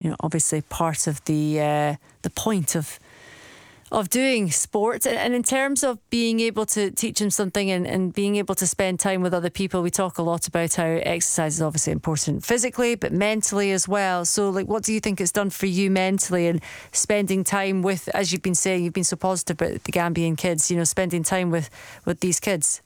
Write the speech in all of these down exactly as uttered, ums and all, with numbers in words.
know, obviously part of the uh, the point of of doing sport. And in terms of being able to teach them something and, and being able to spend time with other people, we talk a lot about how exercise is obviously important physically, but mentally as well. So, like, what do you think it's done for you mentally, and spending time with, as you've been saying, you've been so positive about the Gambian kids, you know, spending time with, with these kids?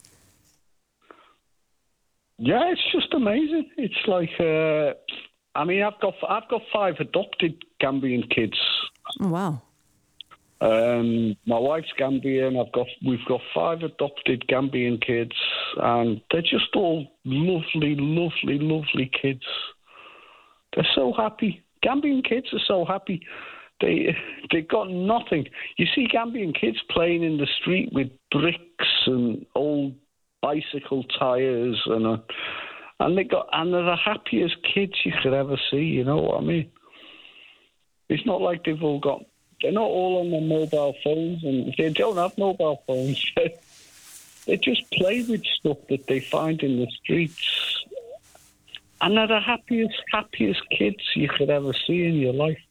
Yeah, it's just amazing. It's like, uh, I mean, I've got I've got five adopted Gambian kids. Oh, wow. Um, my wife's Gambian. I've got we've got five adopted Gambian kids, and they're just all lovely, lovely, lovely kids. They're so happy. Gambian kids are so happy. They they got nothing. You see Gambian kids playing in the street with bricks and old bicycle tires, and uh, and they got and they're the happiest kids you could ever see. You know what I mean? It's not like they've all got. They're not all on their mobile phones, and they don't have mobile phones. They just play with stuff that they find in the streets. And they're the happiest, happiest kids you could ever see in your life.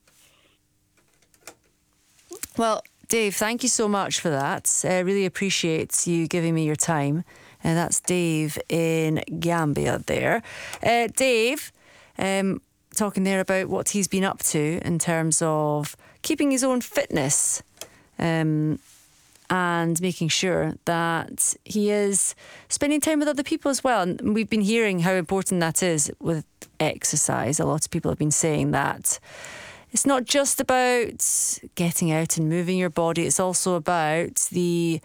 Well, Dave, thank you so much for that. I really appreciate you giving me your time. And that's Dave in Gambia there. Uh, Dave, um, talking there about what he's been up to in terms of keeping his own fitness um, and making sure that he is spending time with other people as well. And we've been hearing how important that is with exercise. A lot of people have been saying that it's not just about getting out and moving your body, it's also about the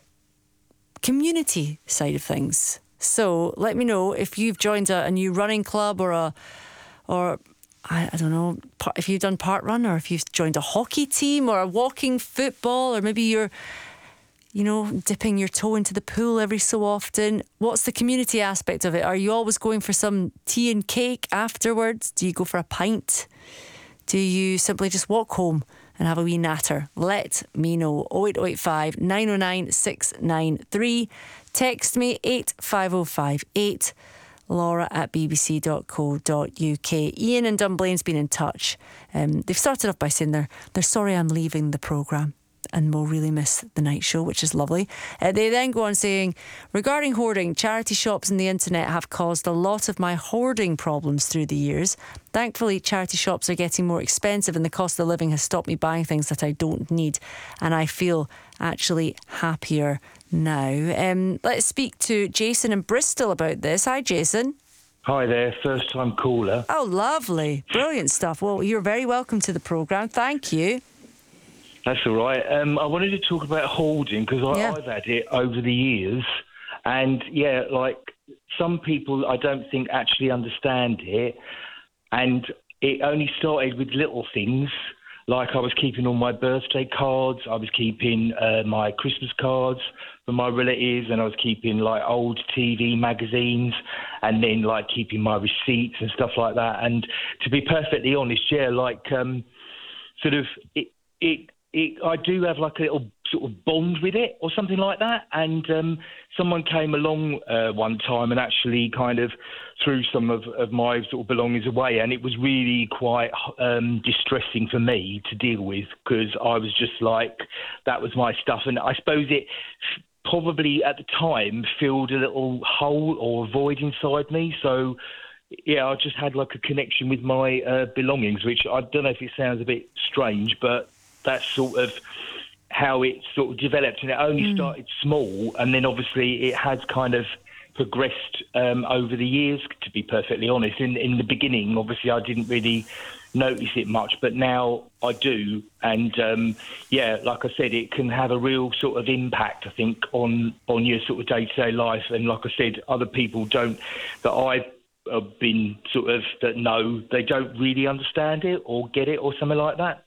community side of things. So let me know if you've joined a, a new running club or a or I, I don't know, if you've done part run, or if you've joined a hockey team or a walking football, or maybe you're, you know, dipping your toe into the pool every so often. What's the community aspect of it? Are you always going for some tea and cake afterwards? Do you go for a pint? Do you simply just walk home and have a wee natter? Let me know. oh eight oh eight five, nine oh nine, six nine three. Text me eight five oh five eight. Laura at b b c dot co dot u k. Ian and Dunblane's been in touch. Um, they've started off by saying they're, they're sorry I'm leaving the programme and will really miss the night show, which is lovely. Uh, they then go on saying, regarding hoarding, charity shops and the internet have caused a lot of my hoarding problems through the years. Thankfully, charity shops are getting more expensive and the cost of living has stopped me buying things that I don't need, and I feel actually happier now. Um, let's speak to Jason in Bristol about this. Hi, Jason. Hi there, first time caller. Oh, lovely. Brilliant stuff. Well, you're very welcome to the programme. Thank you. That's all right. Um, I wanted to talk about hoarding because Yeah. I've had it over the years. And, yeah, like, some people I don't think actually understand it. And it only started with little things. Like I was keeping all my birthday cards, I was keeping uh, my Christmas cards for my relatives, and I was keeping like old T V magazines, and then like keeping my receipts and stuff like that. And to be perfectly honest, yeah, like um, sort of it, it, it, I do have like a little sort of bond with it or something like that. And um, someone came along uh, one time and actually kind of threw some of, of my sort of belongings away, and it was really quite um, distressing for me to deal with because I was just like, that was my stuff. And I suppose it probably at the time filled a little hole or a void inside me. So yeah, I just had like a connection with my uh, belongings, which I don't know if it sounds a bit strange, but that's sort of how it sort of developed. And it only mm. started small, and then obviously it has kind of progressed um, over the years, to be perfectly honest. In, in the beginning, obviously, I didn't really notice it much, but now I do. And, um, yeah, like I said, it can have a real sort of impact, I think, on, on your sort of day-to-day life. And like I said, other people don't, that I've have been sort of, that know, they don't really understand it or get it or something like that.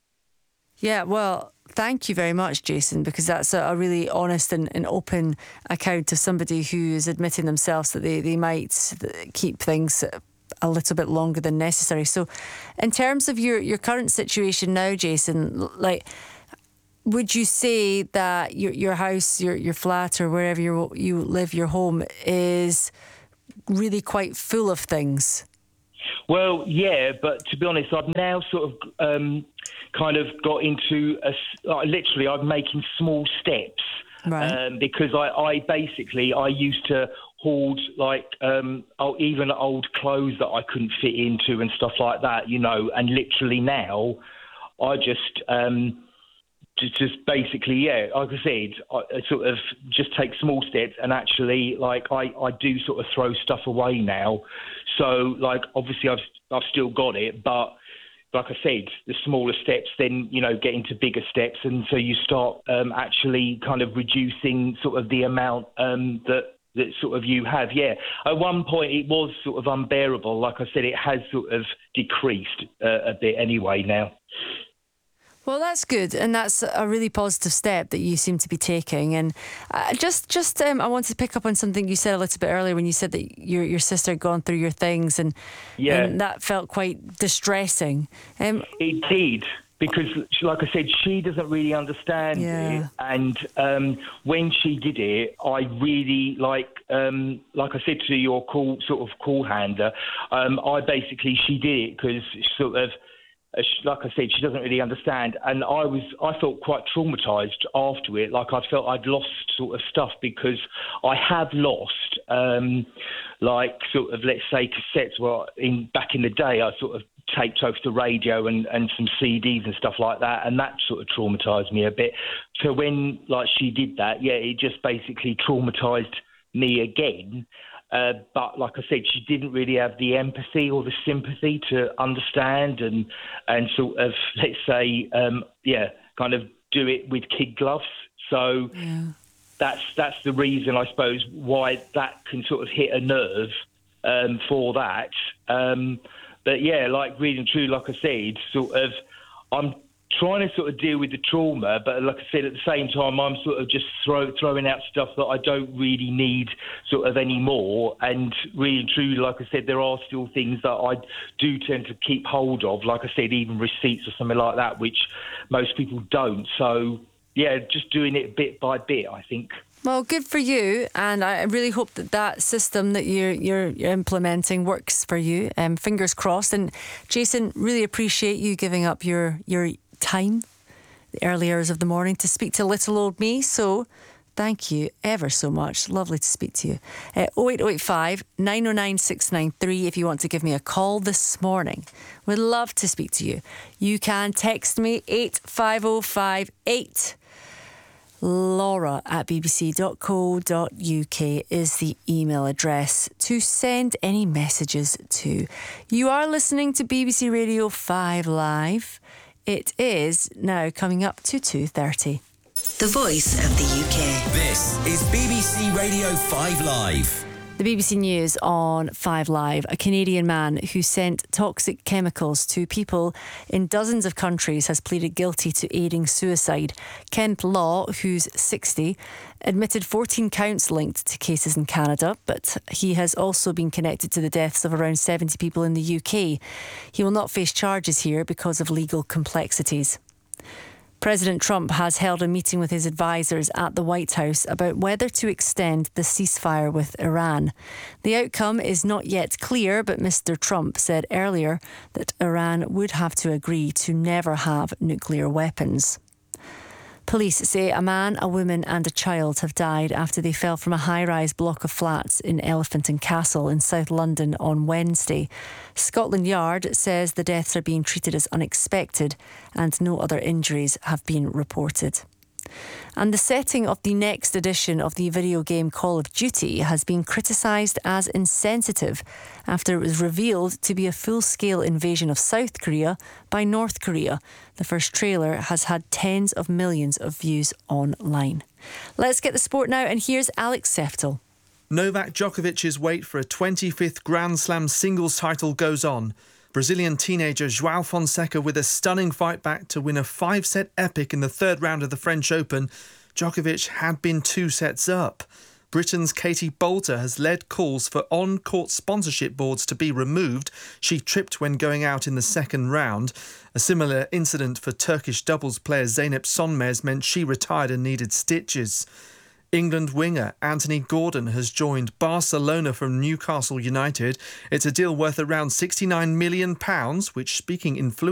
Yeah, well, thank you very much, Jason, because that's a, a really honest and, and open account of somebody who is admitting themselves that they, they might keep things a little bit longer than necessary. So in terms of your, your current situation now, Jason, like, would you say that your your house, your your flat, or wherever you you live, your home, is really quite full of things? Well, yeah, but to be honest, I've now sort of um, kind of got into a, like, literally I'm making small steps. Right. Um, because I, I basically, I used to hoard like um, oh, even old clothes that I couldn't fit into and stuff like that, you know, and literally now I just, um, just, just basically, yeah, like I said, I, I sort of just take small steps and actually like I, I do sort of throw stuff away now. So like, obviously I've, I've still got it, but like I said, the smaller steps then, you know, get into bigger steps. And so you start um, actually kind of reducing sort of the amount um, that, that sort of you have. Yeah. At one point it was sort of unbearable. Like I said, it has sort of decreased uh, a bit anyway now. Well, that's good, and that's a really positive step that you seem to be taking. And uh, just, just, um, I wanted to pick up on something you said a little bit earlier when you said that your your sister had gone through your things, and yeah, and that felt quite distressing. Um, it did, because, like I said, she doesn't really understand yeah. it, and um, when she did it, I really like, um, like I said to your call sort of call handler, um, I basically she did it because sort of. Like I said, she doesn't really understand, and I was I felt quite traumatised after it. Like I felt I'd lost sort of stuff because I have lost, um, like sort of let's say cassettes. Well, in back in the day, I sort of taped over the radio and, and some C Ds and stuff like that, and that sort of traumatised me a bit. So when like she did that, yeah, it just basically traumatised me again. Uh, but like I said, she didn't really have the empathy or the sympathy to understand and and sort of, let's say, um, yeah, kind of do it with kid gloves. So yeah. that's that's the reason, I suppose, why that can sort of hit a nerve um, for that. Um, but yeah, like really and true, like I said, sort of, I'm trying to sort of deal with the trauma, but like I said, at the same time, I'm sort of just throw, throwing out stuff that I don't really need sort of anymore. And really and truly, like I said, there are still things that I do tend to keep hold of, like I said, even receipts or something like that, which most people don't. So, yeah, just doing it bit by bit, I think. Well, good for you, and I really hope that that system that you're you're, you're implementing works for you. Um, fingers crossed. And Jason, really appreciate you giving up your your time, the early hours of the morning, to speak to little old me. So thank you ever so much. Lovely to speak to you. Uh, oh eight oh eight five, nine oh nine, six nine three if you want to give me a call this morning. We'd love to speak to you. You can text me eight five oh five eight. Laura at b b c dot co dot u k is the email address to send any messages to. You are listening to B B C Radio five Live. It is now coming up to two thirty. The voice of the U K. This is B B C Radio five Live. The B B C News on five Live. A Canadian man who sent toxic chemicals to people in dozens of countries has pleaded guilty to aiding suicide. Kent Law, who's sixty, admitted fourteen counts linked to cases in Canada, but he has also been connected to the deaths of around seventy people in the U K. He will not face charges here because of legal complexities. President Trump has held a meeting with his advisers at the White House about whether to extend the ceasefire with Iran. The outcome is not yet clear, but Mister Trump said earlier that Iran would have to agree to never have nuclear weapons. Police say a man, a woman and a child have died after they fell from a high-rise block of flats in Elephant and Castle in South London on Wednesday. Scotland Yard says the deaths are being treated as unexpected and no other injuries have been reported. And the setting of the next edition of the video game Call of Duty has been criticised as insensitive after it was revealed to be a full-scale invasion of South Korea by North Korea. The first trailer has had tens of millions of views online. Let's get the sport now, and here's Alex Seftel. Novak Djokovic's wait for a twenty-fifth Grand Slam singles title goes on. Brazilian teenager João Fonseca with a stunning fight back to win a five-set epic in the third round of the French Open. Djokovic had been two sets up. Britain's Katie Boulter has led calls for on-court sponsorship boards to be removed. She tripped when going out in the second round. A similar incident for Turkish doubles player Zeynep Sonmez meant she retired and needed stitches. England winger Anthony Gordon has joined Barcelona from Newcastle United. It's a deal worth around sixty-nine million pounds, which, speaking in fluent